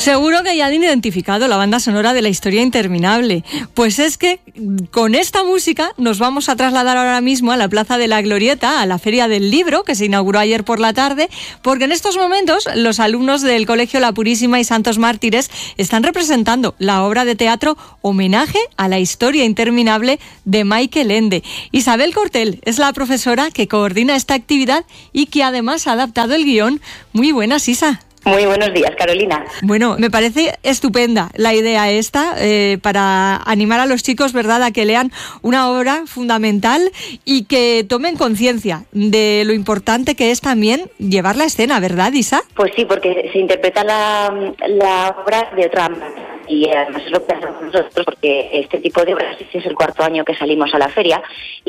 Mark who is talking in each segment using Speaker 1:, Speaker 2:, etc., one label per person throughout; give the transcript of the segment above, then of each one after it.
Speaker 1: Seguro que ya han identificado la banda sonora de La historia interminable. Pues es que con esta música nos vamos a trasladar ahora mismo a la Plaza de la Glorieta, a la Feria del Libro, que se inauguró ayer por la tarde, porque en estos momentos los alumnos del Colegio La Purísima y Santos Mártires están representando la obra de teatro Homenaje a la historia interminable de Michael Ende. Isabel Cortel es la profesora que coordina esta actividad y que además ha adaptado el guión. Muy buenas, Isa.
Speaker 2: Muy buenos días, Carolina.
Speaker 1: Bueno, me parece estupenda la idea esta para animar a los chicos, ¿verdad?, a que lean una obra fundamental y que tomen conciencia de lo importante que es también llevar la escena, ¿verdad, Isa?
Speaker 2: Pues sí, porque se interpreta la obra de otra manera. Y además es lo que hacemos nosotros, porque este tipo de obras, este es el cuarto año que salimos a la feria,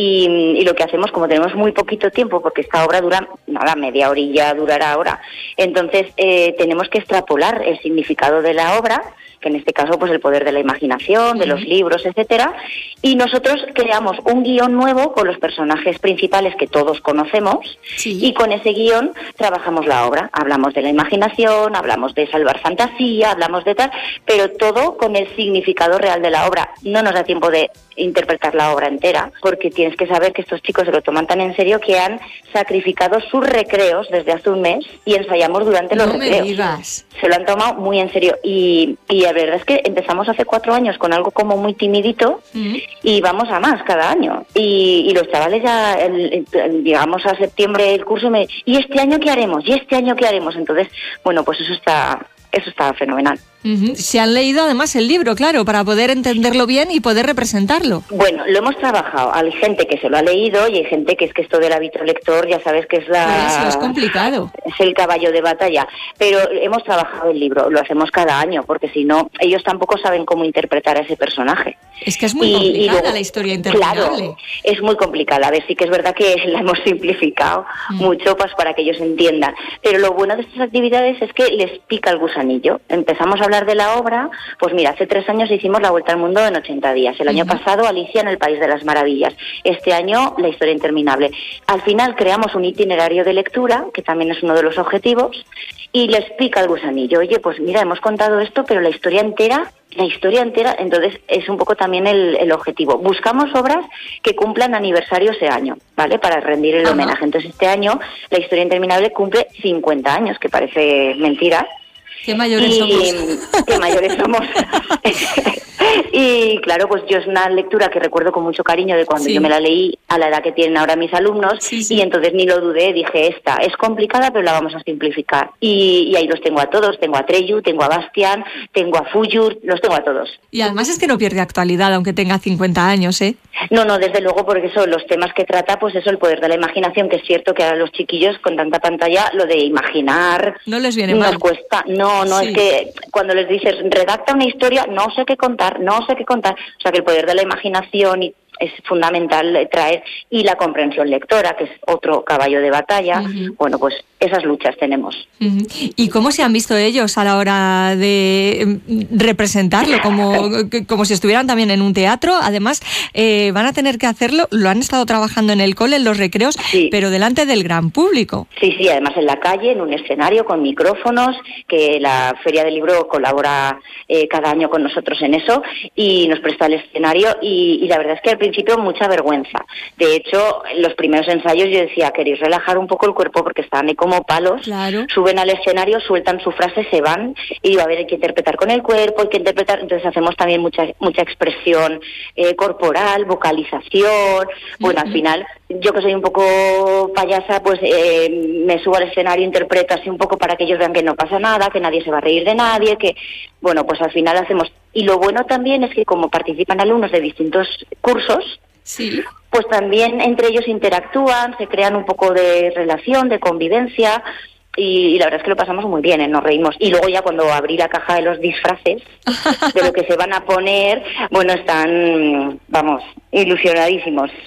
Speaker 2: y lo que hacemos, como tenemos muy poquito tiempo, porque esta obra dura, nada, media horilla durará ahora, entonces tenemos que extrapolar el significado de la obra, que en este caso pues el poder de la imaginación, de los libros, etcétera, y nosotros creamos un guión nuevo con los personajes principales que todos conocemos, y con ese guión trabajamos la obra. Hablamos de la imaginación, hablamos de salvar fantasía, hablamos de tal, pero todo con el significado real de la obra. No nos da tiempo de interpretar la obra entera, porque tienes que saber que estos chicos se lo toman tan en serio que han sacrificado sus recreos desde hace un mes y ensayamos durante los recreos.
Speaker 1: No me digas.
Speaker 2: Se lo han tomado muy en serio y la verdad es que empezamos hace 4 años con algo como muy timidito y vamos a más cada año. Y los chavales ya, llegamos a septiembre el curso ¿y este año qué haremos? ¿Y este año qué haremos? Entonces, bueno, pues eso está fenomenal.
Speaker 1: Se han leído además el libro, claro, para poder entenderlo bien y poder representarlo.
Speaker 2: Bueno, lo hemos trabajado. Hay gente que se lo ha leído y hay gente que es que esto del hábito lector, ya sabes que es
Speaker 1: Eso es complicado.
Speaker 2: Es el caballo de batalla. Pero hemos trabajado el libro, lo hacemos cada año, porque si no, ellos tampoco saben cómo interpretar a ese personaje.
Speaker 1: Es que es muy complicada la historia interminable.
Speaker 2: Claro, es muy complicada. A ver, sí que es verdad que la hemos simplificado mucho pues, para que ellos entiendan. Pero lo bueno de estas actividades es que les pica el gusanillo. Empezamos a hablar de la obra, pues mira, hace 3 años hicimos La Vuelta al Mundo en 80 días. El año pasado, Alicia en el País de las Maravillas. Este año, La Historia Interminable. Al final creamos un itinerario de lectura, que también es uno de los objetivos, y les pica el gusanillo. Oye, pues mira, hemos contado esto, pero la historia entera, entonces es un poco también el objetivo. Buscamos obras que cumplan aniversario ese año, ¿vale? Para rendir el homenaje. Entonces este año La Historia Interminable cumple 50 años, que parece mentira.
Speaker 1: Qué mayores somos.
Speaker 2: Qué mayores somos. Y claro, pues yo es una lectura que recuerdo con mucho cariño de cuando yo me la leí a la edad que tienen ahora mis alumnos, y entonces ni lo dudé, dije, esta es complicada pero la vamos a simplificar. Y ahí los tengo a todos, tengo a Treyu, tengo a Bastian, tengo a Fuyur, los tengo a todos.
Speaker 1: Y además es que no pierde actualidad aunque tenga 50 años, ¿eh?
Speaker 2: No, desde luego, porque son los temas que trata, pues eso, el poder de la imaginación, que es cierto que a los chiquillos con tanta pantalla lo de imaginar
Speaker 1: no les viene mal.
Speaker 2: Nos cuesta. No, es que cuando les dices redacta una historia, no sé qué contar. O sea que el poder de la imaginación es fundamental traer, y la comprensión lectora, que es otro caballo de batalla. Bueno, pues esas luchas tenemos.
Speaker 1: ¿Y cómo se han visto ellos a la hora de representarlo? Como si estuvieran también en un teatro. Además, van a tener que hacerlo, lo han estado trabajando en el cole, en los recreos, pero delante del gran público.
Speaker 2: Sí, además en la calle, en un escenario, con micrófonos, que la Feria del Libro colabora cada año con nosotros en eso, y nos presta el escenario, y la verdad es que al principio mucha vergüenza. De hecho, en los primeros ensayos yo decía, queréis relajar un poco el cuerpo porque estaban ahí como palos, suben al escenario, sueltan su frase, se van, y digo, a ver, hay que interpretar con el cuerpo, hay que interpretar, entonces hacemos también mucha expresión corporal, vocalización. Bueno, al final, yo que soy un poco payasa, pues me subo al escenario, interpreto así un poco para que ellos vean que no pasa nada, que nadie se va a reír de nadie, que, bueno, pues al final hacemos. Y lo bueno también es que como participan alumnos de distintos cursos, pues también entre ellos interactúan, se crean un poco de relación, de convivencia, y la verdad es que lo pasamos muy bien, nos reímos. Y luego ya cuando abrí la caja de los disfraces, de lo que se van a poner, bueno, están, vamos, ilusionadísimos.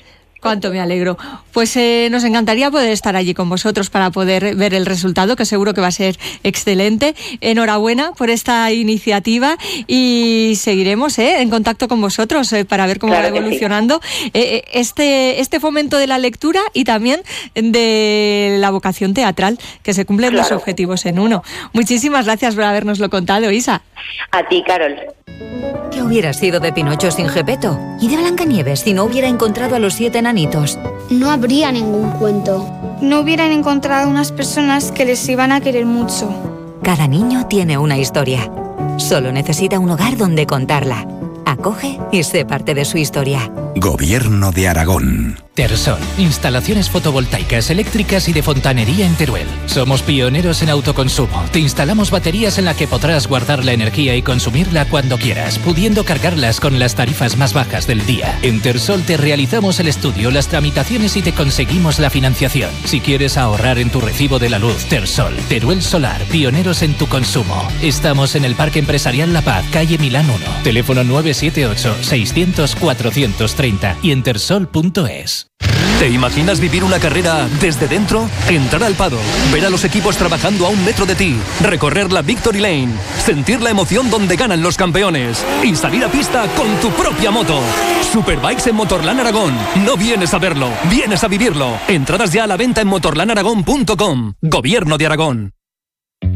Speaker 1: Cuánto me alegro. Pues nos encantaría poder estar allí con vosotros para poder ver el resultado, que seguro que va a ser excelente. Enhorabuena por esta iniciativa y seguiremos en contacto con vosotros para ver cómo va evolucionando este fomento de la lectura y también de la vocación teatral, que se cumplen dos objetivos en uno. Muchísimas gracias por habernoslo contado, Isa.
Speaker 2: A ti, Carol.
Speaker 3: ¿Qué hubiera sido de Pinocho sin Gepetto? ¿Y de Blancanieves si no hubiera encontrado a los 7 enanitos?
Speaker 4: No habría ningún cuento.
Speaker 5: No hubieran encontrado unas personas que les iban a querer mucho.
Speaker 3: Cada niño tiene una historia. Solo necesita un hogar donde contarla. Acoge y sé parte de su historia.
Speaker 6: Gobierno de Aragón.
Speaker 7: Tersol, instalaciones fotovoltaicas, eléctricas y de fontanería en Teruel. Somos pioneros en autoconsumo. Te instalamos baterías en la que podrás guardar la energía y consumirla cuando quieras, pudiendo cargarlas con las tarifas más bajas del día. En Tersol te realizamos el estudio, las tramitaciones y te conseguimos la financiación. Si quieres ahorrar en tu recibo de la luz, Tersol, Teruel Solar, pioneros en tu consumo. Estamos en el Parque Empresarial La Paz, calle Milán 1. Teléfono 978-600-430 y en tersol.es.
Speaker 8: ¿Te imaginas vivir una carrera desde dentro? Entrar al paddock, ver a los equipos trabajando a un metro de ti, recorrer la Victory Lane, sentir la emoción donde ganan los campeones y salir a pista con tu propia moto. Superbikes en Motorland Aragón. No vienes a verlo, vienes a vivirlo. Entradas ya a la venta en motorlandaragón.com. Gobierno de Aragón.